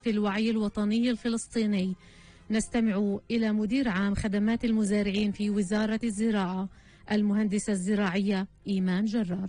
في الوعي الوطني الفلسطيني. نستمع إلى مدير عام خدمات المزارعين في وزارة الزراعة المهندسة الزراعية إيمان جرار.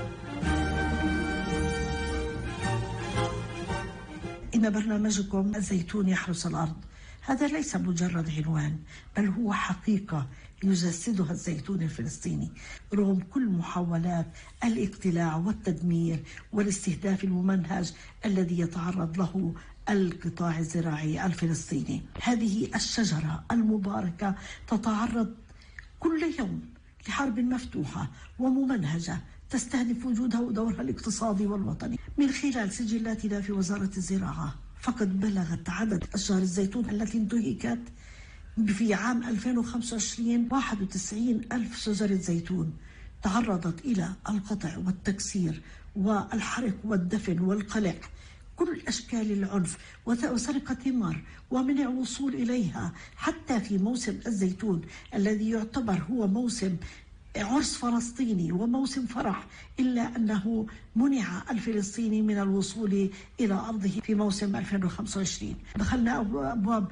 إن برنامجكم الزيتون يحرس الأرض هذا ليس مجرد عنوان، بل هو حقيقة يجسدها الزيتون الفلسطيني رغم كل محاولات الاقتلاع والتدمير والاستهداف الممنهج الذي يتعرض له القطاع الزراعي الفلسطيني. هذه الشجرة المباركة تتعرض كل يوم لحرب مفتوحة وممنهجة تستهدف وجودها ودورها الاقتصادي والوطني. من خلال سجلاتنا في وزارة الزراعة فقد بلغت عدد أشجار الزيتون التي انتهكت في عام 2025 91 ألف شجرة زيتون تعرضت إلى القطع والتكسير والحرق والدفن والقلع، كل أشكال العنف وسرقة ثمار ومنع الوصول إليها. حتى في موسم الزيتون الذي يعتبر هو موسم عرس فلسطيني وموسم فرح، إلا أنه منع الفلسطيني من الوصول إلى أرضه في موسم 2025. دخلنا أبواب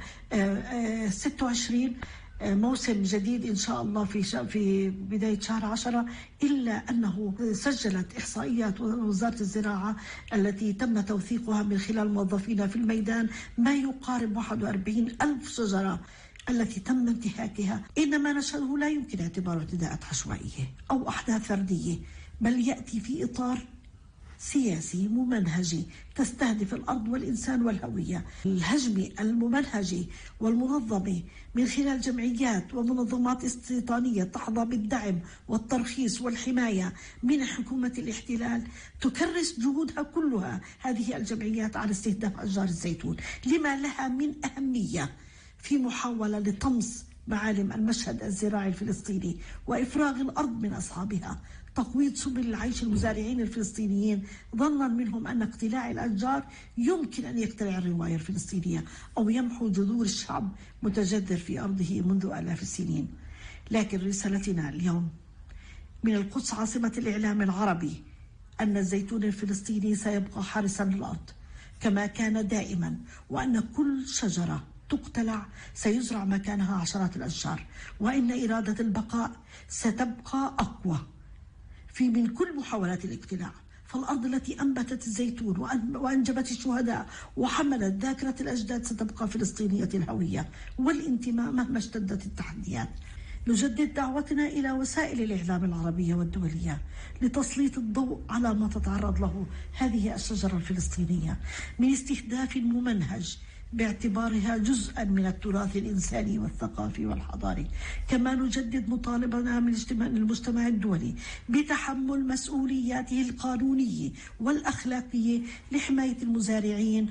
26 موسم جديد إن شاء الله في بداية شهر 10، إلا أنه سجلت إحصائيات وزارة الزراعة التي تم توثيقها من خلال موظفين في الميدان ما يقارب 41 ألف شجرة التي تم انتهاكها. إنما نشهده لا يمكن اعتباره اعتداءات عشوائية أو أحداث فردية، بل يأتي في إطار سياسي ممنهجي تستهدف الأرض والإنسان والهوية. الهجم الممنهجي والمنظم من خلال جمعيات ومنظمات استيطانية تحظى بالدعم والترخيص والحماية من حكومة الاحتلال تكرس جهودها كلها هذه الجمعيات على استهداف أشجار الزيتون لما لها من أهمية في محاولة لطمس معالم المشهد الزراعي الفلسطيني وإفراغ الأرض من أصحابها، تقويض سبل العيش المزارعين الفلسطينيين ظنا منهم أن اقتلاع الأشجار يمكن أن يقتلع الرواية الفلسطينية أو يمحو جذور الشعب متجذر في أرضه منذ آلاف السنين. لكن رسالتنا اليوم من القدس عاصمة الإعلام العربي أن الزيتون الفلسطيني سيبقى حارسا للأرض كما كان دائما، وأن كل شجرة تقتلع سيزرع مكانها عشرات الأشجار، وإن إرادة البقاء ستبقى أقوى في من كل محاولات الاقتلاع. فالأرض التي أنبتت الزيتون وأنجبت الشهداء وحملت ذاكرة الأجداد ستبقى فلسطينية الهوية والانتماء مهما اشتدت التحديات. نجدد دعوتنا إلى وسائل الإعلام العربية والدولية لتسليط الضوء على ما تتعرض له هذه الشجرة الفلسطينية من استهداف ممنهج باعتبارها جزءا من التراث الإنساني والثقافي والحضاري. كما نجدد مطالبنا من المجتمع الدولي بتحمل مسؤولياته القانونية والأخلاقية لحماية المزارعين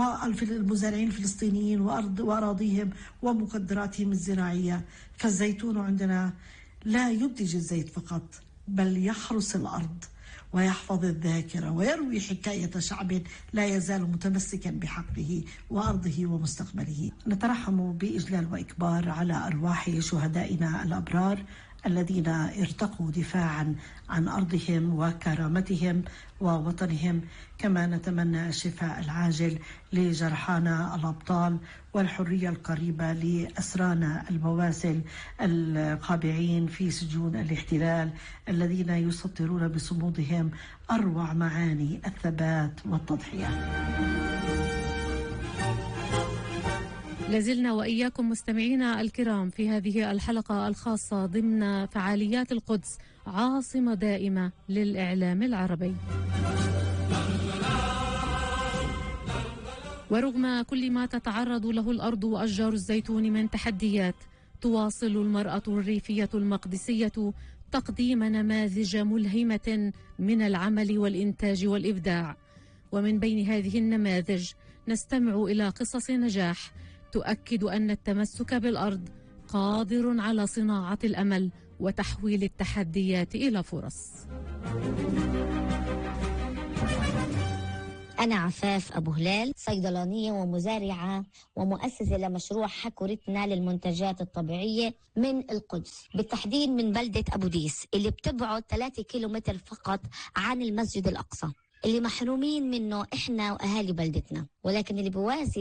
الفلسطينيين وأراضيهم ومقدراتهم الزراعية. فالزيتون عندنا لا ينتج الزيت فقط، بل يحرس الأرض ويحفظ الذاكرة ويروي حكاية شعب لا يزال متمسكا بحقه وأرضه ومستقبله. نترحم بإجلال وإكبار على أرواح شهدائنا الأبرار الذين ارتقوا دفاعا عن أرضهم وكرامتهم ووطنهم. كما نتمنى الشفاء العاجل لجرحانا الأبطال والحرية القريبة لأسرانا البواسل القابعين في سجون الاحتلال الذين يسطرون بصمودهم أروع معاني الثبات والتضحية. لازلنا وإياكم مستمعينا الكرام في هذه الحلقة الخاصة ضمن فعاليات القدس عاصمة دائمة للإعلام العربي. ورغم كل ما تتعرض له الأرض وأشجار الزيتون من تحديات، تواصل المرأة الريفية المقدسية تقديم نماذج ملهمة من العمل والإنتاج والإبداع. ومن بين هذه النماذج نستمع إلى قصص نجاح تؤكد أن التمسك بالأرض قادر على صناعة الأمل وتحويل التحديات إلى فرص. أنا عفاف أبو هلال، صيدلانية ومزارعة ومؤسسة لمشروع حكورتنا للمنتجات الطبيعية من القدس، بالتحديد من بلدة أبو ديس اللي بتبعد 3 كيلومتر فقط عن المسجد الأقصى. اللي محرومين منه إحنا وأهالي بلدتنا، ولكن اللي بواسي